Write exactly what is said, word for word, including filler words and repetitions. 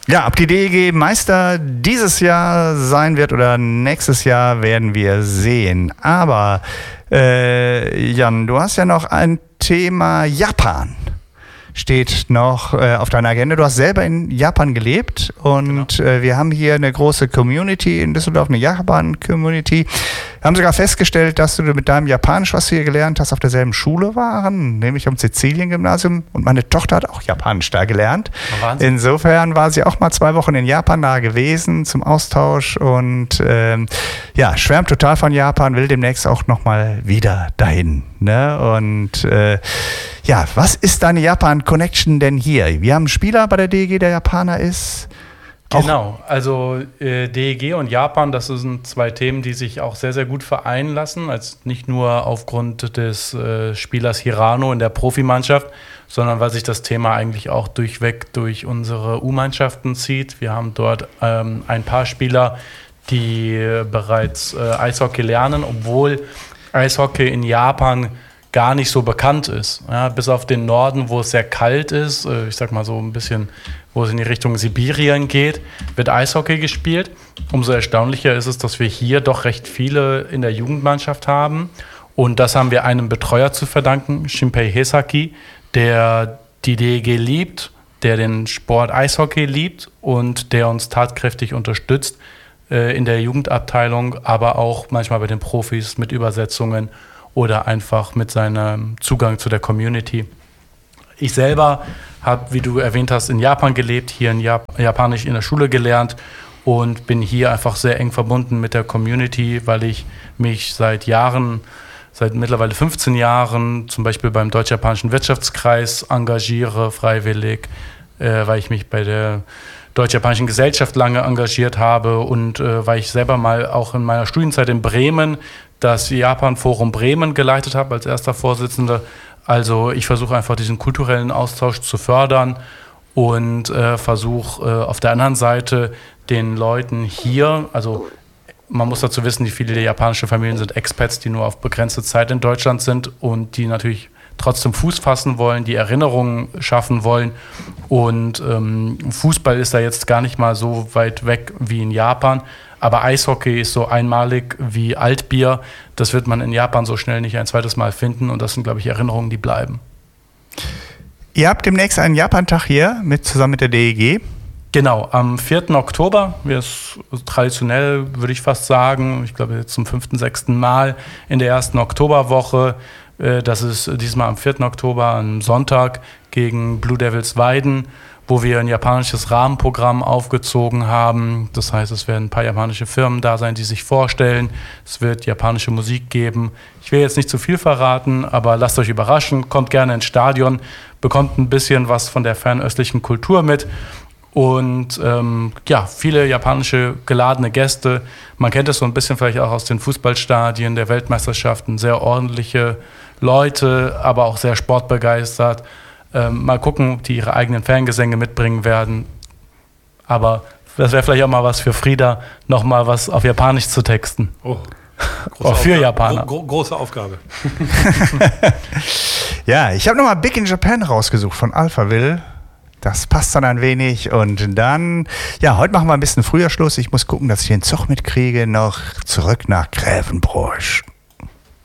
Ja, ob die D E G Meister dieses Jahr sein wird oder nächstes Jahr, werden wir sehen. Aber äh, Jan, du hast ja noch ein Thema Japan. Steht noch äh, auf deiner Agenda. Du hast selber in Japan gelebt und genau. äh, wir haben hier eine große Community in Düsseldorf, eine Japan-Community. Wir haben sogar festgestellt, dass du mit deinem Japanisch, was du hier gelernt hast, auf derselben Schule waren, nämlich am Sizilien-Gymnasium. Und meine Tochter hat auch Japanisch da gelernt. Wahnsinn. Insofern war sie auch mal zwei Wochen in Japan da gewesen zum Austausch und ähm, ja, schwärmt total von Japan, will demnächst auch nochmal wieder dahin. Ne? Und äh, ja, was ist deine Japan-Connection denn hier? Wir haben einen Spieler bei der D E G, der Japaner ist. Genau, also äh, D E G und Japan, das sind zwei Themen, die sich auch sehr, sehr gut vereinen lassen. Also nicht nur aufgrund des äh, Spielers Hirano in der Profimannschaft, sondern weil sich das Thema eigentlich auch durchweg durch unsere U-Mannschaften zieht. Wir haben dort ähm, ein paar Spieler, die äh, bereits äh, Eishockey lernen, obwohl Eishockey in Japan gar nicht so bekannt ist. Ja, bis auf den Norden, wo es sehr kalt ist, äh, ich sag mal so ein bisschen, wo es in die Richtung Sibirien geht, wird Eishockey gespielt. Umso erstaunlicher ist es, dass wir hier doch recht viele in der Jugendmannschaft haben. Und das haben wir einem Betreuer zu verdanken, Shinpei Hesaki, der die D E G liebt, der den Sport Eishockey liebt und der uns tatkräftig unterstützt äh, in der Jugendabteilung, aber auch manchmal bei den Profis mit Übersetzungen oder einfach mit seinem Zugang zu der Community. Ich selber habe, wie du erwähnt hast, in Japan gelebt, hier in Jap- Japanisch in der Schule gelernt und bin hier einfach sehr eng verbunden mit der Community, weil ich mich seit Jahren, seit mittlerweile fünfzehn Jahren, zum Beispiel beim Deutsch-Japanischen Wirtschaftskreis engagiere, freiwillig, äh, weil ich mich bei der Deutsch-Japanischen Gesellschaft lange engagiert habe und äh, weil ich selber mal auch in meiner Studienzeit in Bremen das Japan-Forum Bremen geleitet habe als erster Vorsitzender. Also ich versuche einfach diesen kulturellen Austausch zu fördern und äh, versuche äh, auf der anderen Seite den Leuten hier, also man muss dazu wissen, die viele japanische Familien sind Expats, die nur auf begrenzte Zeit in Deutschland sind und die natürlich trotzdem Fuß fassen wollen, die Erinnerungen schaffen wollen. Und ähm, Fußball ist da jetzt gar nicht mal so weit weg wie in Japan. Aber Eishockey ist so einmalig wie Altbier. Das wird man in Japan so schnell nicht ein zweites Mal finden. Und das sind, glaube ich, Erinnerungen, die bleiben. Ihr habt demnächst einen Japan-Tag hier mit, zusammen mit der D E G. Genau, am vierten Oktober, wir ist traditionell, würde ich fast sagen, ich glaube jetzt zum fünften, sechsten Mal in der ersten Oktoberwoche. Das ist diesmal am vierten Oktober, am Sonntag, gegen Blue Devils Weiden, wo wir ein japanisches Rahmenprogramm aufgezogen haben. Das heißt, es werden ein paar japanische Firmen da sein, die sich vorstellen. Es wird japanische Musik geben. Ich will jetzt nicht zu viel verraten, aber lasst euch überraschen. Kommt gerne ins Stadion, bekommt ein bisschen was von der fernöstlichen Kultur mit. Und ähm, ja, viele japanische geladene Gäste. Man kennt es so ein bisschen vielleicht auch aus den Fußballstadien der Weltmeisterschaften. Sehr ordentliche Leute, aber auch sehr sportbegeistert. Ähm, mal gucken, ob die ihre eigenen Fangesänge mitbringen werden. Aber das wäre vielleicht auch mal was für Frieda, noch mal was auf Japanisch zu texten. Oh, auch für Japaner. Gro- große Aufgabe. Ja, ich habe nochmal Big in Japan rausgesucht von Alphaville. Das passt dann ein wenig und dann, ja, heute machen wir ein bisschen früher Schluss. Ich muss gucken, dass ich den Zug mitkriege, noch zurück nach Grevenbroich.